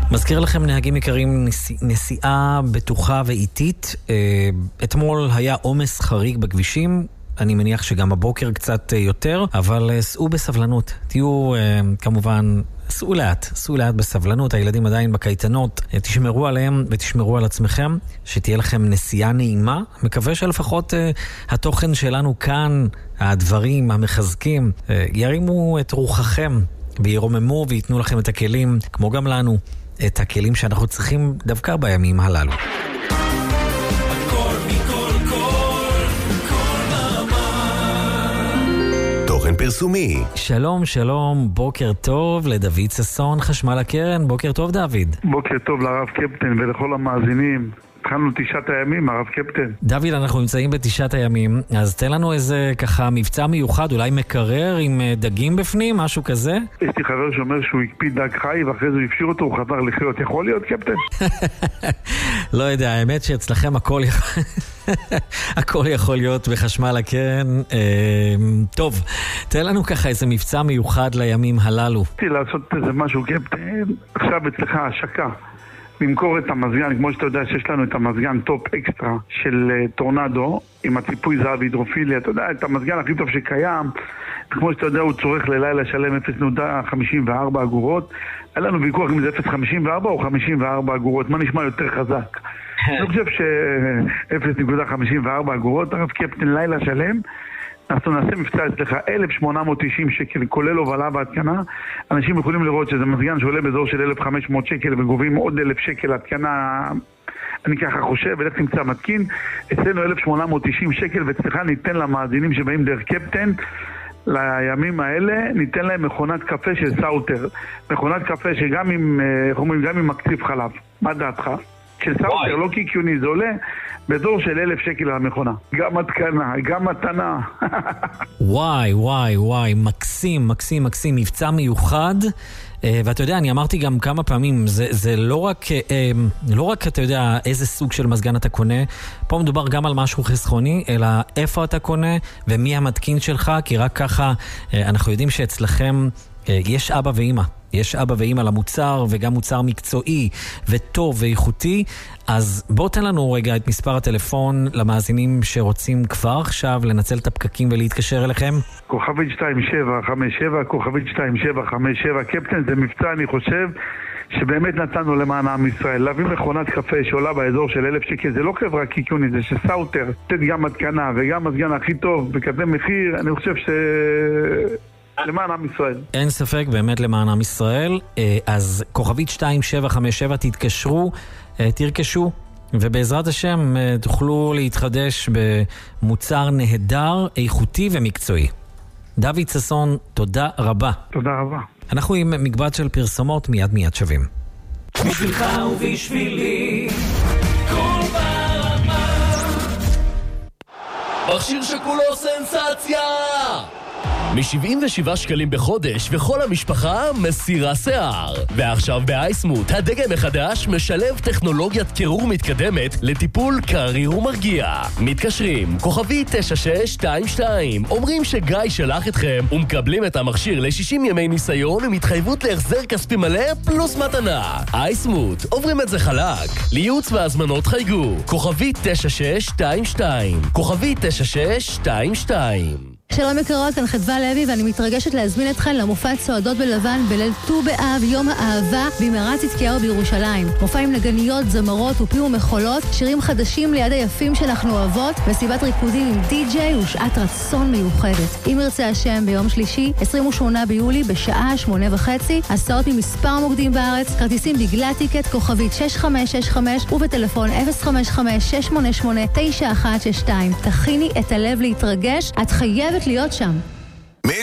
מזכיר לכם נהגים יקרים, נסיעה בטוחה ואיטית. אתמול היה עומס חריג בכבישים, אני מניח שגם הבוקר קצת יותר, אבל סעו בסבלנות. תהיו כמובן, סעו לאט בסבלנות, הילדים עדיין בקייטנות, תשמרו עליהם ותשמרו על עצמכם, שתהיה לכם נסיעה נעימה. מקווה שלפחות התוכן שלנו כאן, הדברים המחזקים, ירימו את רוחכם וירוממו ויתנו לכם את הכלים, כמו גם לנו, את הכלים שאנחנו צריכים דווקא בימים הללו. תוכן פרסומי. שלום, בוקר טוב לדוד ששון, חשמל הקרן. בוקר טוב דוד. בוקר טוב לרב קפטן ולכל המאזינים. התחלנו 9 הימים, הרב קפטן. דוד, אנחנו נמצאים ב9 הימים, אז תן לנו איזה ככה מבצע מיוחד, אולי מקרר עם דגים בפנים, משהו כזה? יש לי חבר שאומר שהוא הקפיד דג חי ואחרי זה הוא הפשיר אותו, הוא חזר לחיות. יכול להיות, קפטן? לא יודע, האמת שאצלכם הכל יכול להיות בחשמל הקרן. טוב, תן לנו ככה איזה מבצע מיוחד לימים הללו. רציתי לעשות איזה משהו, קפטן. עכשיו אצלך השקה. למכור את המזגן, כמו שאתה יודע שיש לנו את המזגן טופ אקסטרה של טורנדו, עם הציפוי זהב הידרופילי, אתה יודע, את המזגן הכי טוב שקיים, כמו שאתה יודע הוא צורך ללילה שלם 0.54 אגורות, היה לנו ויכוח אם זה 0.54 או 54 אגורות, מה נשמע יותר חזק? אני חושב ש-0.54 אגורות, הרב קפטן לילה שלם, אנחנו נעשה מבצע אצלך 1,890 שקל, כולל הובלה והתקנה. אנשים יכולים לראות שזה מזגן שעולה באזור של 1,500 שקל וגובים עוד 1,000 שקל התקנה. אני ככה חושב, ולך תמצא מתקין. אצלנו 1,890 שקל, ואצלך ניתן למאזינים שבאים דרך קפטן, לימים האלה ניתן להם מכונת קפה של סאוטר. מכונת קפה שגם עם, גם עם מקציב חלב. מה דעתך? של סאוטר, לא קיקיוני, זה עולה באזור של 1,000 שקל למכונה. גם התקנה, גם מתנה. וואי, מקסים, מבצע מיוחד. ואתה יודע, אני אמרתי גם כמה פעמים, זה לא רק אתה יודע איזה סוג של מזגן אתה קונה, פה מדובר גם על משהו חסכוני, אלא איפה אתה קונה ומי המתקין שלך, כי רק ככה אנחנו יודעים שאצלכם יש אבא ואמא. יש אבא ואמא למוצר, וגם מוצר מקצועי וטוב ואיכותי. אז בואו תן לנו רגע את מספר הטלפון למאזינים שרוצים כבר עכשיו לנצל את הפקקים ולהתקשר אליכם. כוכבית 2757, כוכבית 2757, קפטן, זה מבצע, אני חושב שבאמת נתנו למען עם ישראל. להביא מכונת קפה שעולה באזור של 1,000 שקל, זה לא חברה קיקיונית, זה שסאוטר, תת גם התקנה וגם מזגן הכי טוב, בכזה מחיר, אני חושב למען עם ישראל. אין ספק, באמת למען עם ישראל. אז כוכבית 2757 תתקשרו, תרכשו, ובעזרת השם תוכלו להתחדש במוצר נהדר, איכותי ומקצועי. דוד ששון, תודה רבה. תודה רבה. אנחנו עם מקבץ של פרסומות, מיד שווים. בשבילך ובשבילי כל ברמה, מכשיר שכולו סנסציה, מ-77 שקלים בחודש, וכל המשפחה מסירה שיער. ועכשיו באייסמוט, הדגם החדש משלב טכנולוגיית קירור מתקדמת לטיפול קריר ומרגיע. מתקשרים, כוכבי 9622, אומרים שגיא שלח אתכם, ומקבלים את המכשיר ל-60 ימי ניסיון עם התחייבות להחזר כספי מלא פלוס מתנה. אייסמוט, עוברים את זה חלק. לייעוץ והזמנות חייגו, כוכבי 9622, כוכבי 9622. שלום יקרות, כאן חדווה לוי ואני מתרגשת להזמין אתכן למופע צועדות בלבן בליל ט"ו באב, יום האהבה במערת צדקיהו בירושלים. מופע עם נגניות, זמרות ופי ומחולות, שירים חדשים ליד היפים שאנחנו אוהבות, מסיבת ריקודים עם די-ג'יי ושעת רצון מיוחדת. אם ירצה השם, ביום שלישי 28 ביולי בשעה 8:30, הסעות ממספר מוקדים בארץ, כרטיסים בגלל טיקט, כוכבית 6565 ובטלפון 055-688-9162. תכיני את הלב להתרגש, את חייבת להיות שם.